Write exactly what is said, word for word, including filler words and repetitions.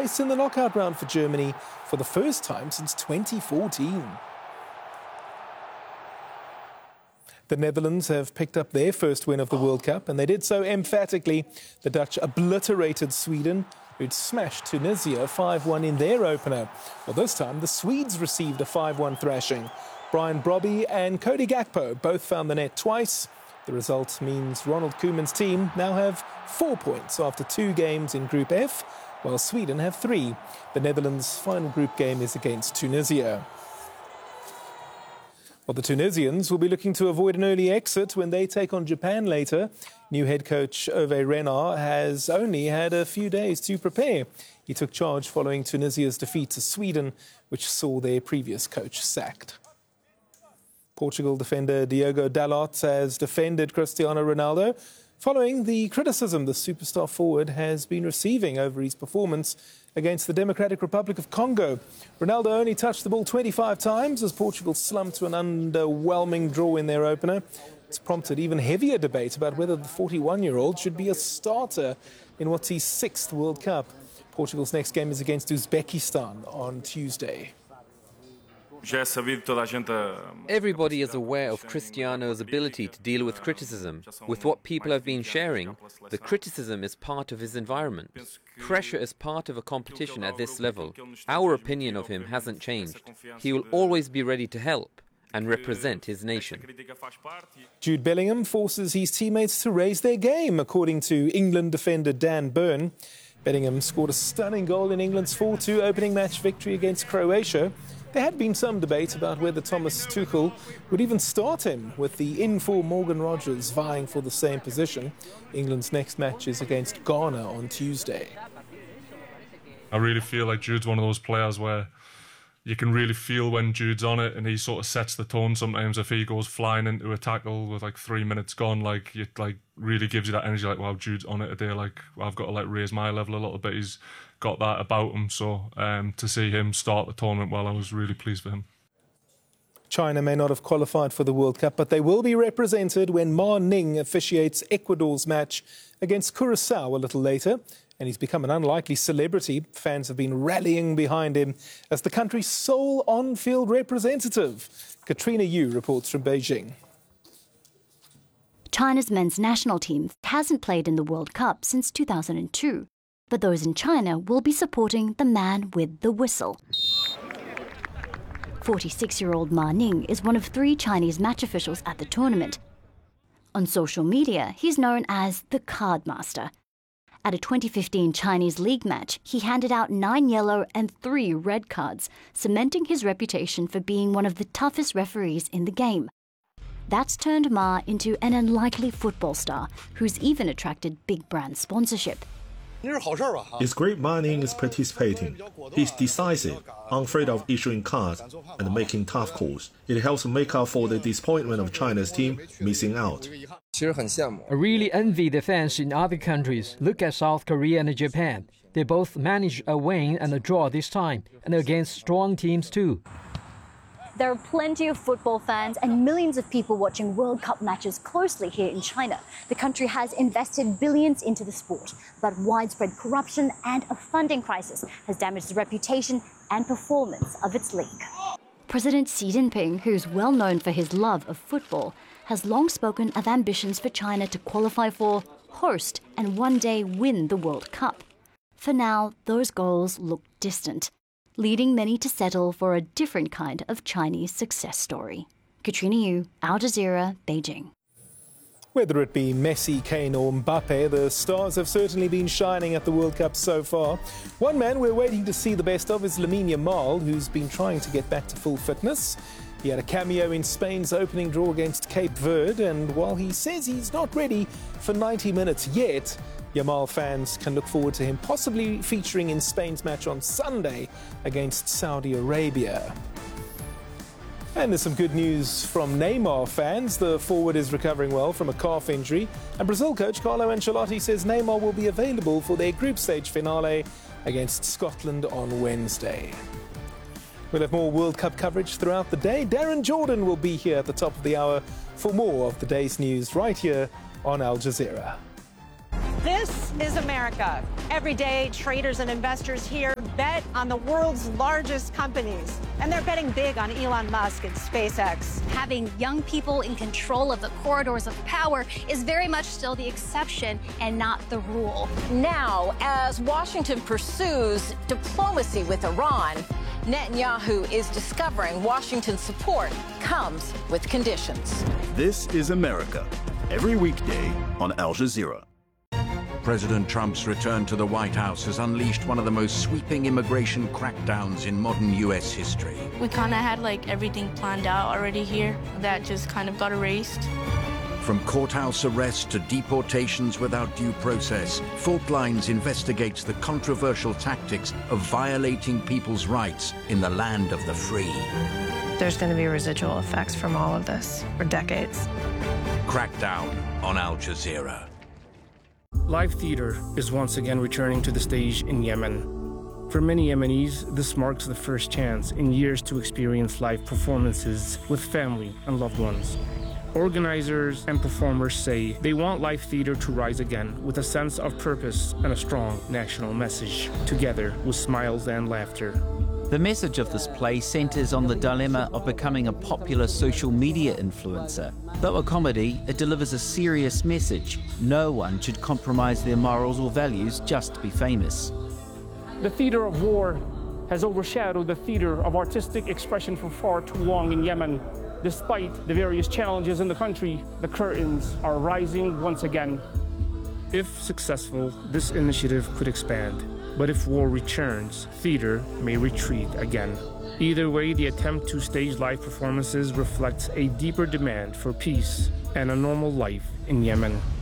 twice in the knockout round for Germany for the first time since twenty fourteen. The Netherlands have picked up their first win of the World Cup, and they did so emphatically. The Dutch obliterated Sweden, who'd smashed Tunisia five one in their opener. Well, this time the Swedes received a five one thrashing. Brian Brobby and Cody Gakpo both found the net twice. The result means Ronald Koeman's team now have four points after two games in Group F, while Sweden have three. The Netherlands' final group game is against Tunisia. Well, the Tunisians will be looking to avoid an early exit when they take on Japan later. New head coach Hervé Renard has only had a few days to prepare. He took charge following Tunisia's defeat to Sweden, which saw their previous coach sacked. Portugal defender Diogo Dalot has defended Cristiano Ronaldo following the criticism the superstar forward has been receiving over his performance against the Democratic Republic of Congo. Ronaldo only touched the ball twenty-five times as Portugal slumped to an underwhelming draw in their opener. It's prompted even heavier debate about whether the forty-one-year-old should be a starter in what's his sixth World Cup. Portugal's next game is against Uzbekistan on Tuesday. Everybody is aware of Cristiano's ability to deal with criticism. With what people have been sharing, the criticism is part of his environment. Pressure is part of a competition at this level. Our opinion of him hasn't changed. He will always be ready to help and represent his nation. Jude Bellingham forces his teammates to raise their game, according to England defender Dan Burn. Bellingham scored a stunning goal in England's four two opening match victory against Croatia. There had been some debate about whether Thomas Tuchel would even start him, with the in-form Morgan Rogers vying for the same position. England's next match is against Ghana on Tuesday. I really feel like Jude's one of those players where you can really feel when Jude's on it, and he sort of sets the tone sometimes. If he goes flying into a tackle with like three minutes gone, like it like really gives you that energy, like, wow, Jude's on it today, like I've got to like raise my level a little bit. He's got that about him, so um, to see him start the tournament well, I was really pleased for him. China may not have qualified for the World Cup, but they will be represented when Ma Ning officiates Ecuador's match against Curaçao a little later. And he's become an unlikely celebrity. Fans have been rallying behind him as the country's sole on-field representative. Katrina Yu reports from Beijing. China's men's national team hasn't played in the World Cup since two thousand two, but those in China will be supporting the man with the whistle. forty-six-year-old Ma Ning is one of three Chinese match officials at the tournament. On social media, he's known as the Card Master. At a twenty fifteen Chinese league match, he handed out nine yellow and three red cards, cementing his reputation for being one of the toughest referees in the game. That's turned Ma into an unlikely football star, who's even attracted big brand sponsorship. It's great Ma Ning is participating. He's decisive, unafraid of issuing cards and making tough calls. It helps make up for the disappointment of China's team missing out. I really envy the fans in other countries. Look at South Korea and Japan. They both managed a win and a draw this time, and against strong teams too. There are plenty of football fans and millions of people watching World Cup matches closely here in China. The country has invested billions into the sport, but widespread corruption and a funding crisis has damaged the reputation and performance of its league. President Xi Jinping, who's well known for his love of football, has long spoken of ambitions for China to qualify for, host, and one day win the World Cup. For now, those goals look distant, leading many to settle for a different kind of Chinese success story. Katrina Yu, Al Jazeera, Beijing. Whether it be Messi, Kane or Mbappe, the stars have certainly been shining at the World Cup so far. One man we're waiting to see the best of is Lamine Yamal, who's been trying to get back to full fitness. He had a cameo in Spain's opening draw against Cape Verde, and while he says he's not ready for ninety minutes yet, Yamal fans can look forward to him possibly featuring in Spain's match on Sunday against Saudi Arabia. And there's some good news from Neymar fans. The forward is recovering well from a calf injury, and Brazil coach Carlo Ancelotti says Neymar will be available for their group stage finale against Scotland on Wednesday. We'll have more World Cup coverage throughout the day. Darren Jordan will be here at the top of the hour for more of the day's news right here on Al Jazeera. This is America. Every day, traders and investors here bet on the world's largest companies, and they're betting big on Elon Musk and SpaceX. Having young people in control of the corridors of power is very much still the exception and not the rule. Now, as Washington pursues diplomacy with Iran, Netanyahu is discovering Washington's support comes with conditions. This is America, every weekday on Al Jazeera. President Trump's return to the White House has unleashed one of the most sweeping immigration crackdowns in modern U S history. We kind of had like everything planned out already here. That just kind of got erased. From courthouse arrests to deportations without due process, Fault Lines investigates the controversial tactics of violating people's rights in the land of the free. There's going to be residual effects from all of this for decades. Crackdown on Al Jazeera. Live theater is once again returning to the stage in Yemen. For many Yemenis, this marks the first chance in years to experience live performances with family and loved ones. Organizers and performers say they want live theater to rise again with a sense of purpose and a strong national message, together with smiles and laughter. The message of this play centers on the dilemma of becoming a popular social media influencer. Though a comedy, it delivers a serious message. No one should compromise their morals or values just to be famous. The theater of war has overshadowed the theater of artistic expression for far too long in Yemen. Despite the various challenges in the country, the curtains are rising once again. If successful, this initiative could expand. But if war returns, theater may retreat again. Either way, the attempt to stage live performances reflects a deeper demand for peace and a normal life in Yemen.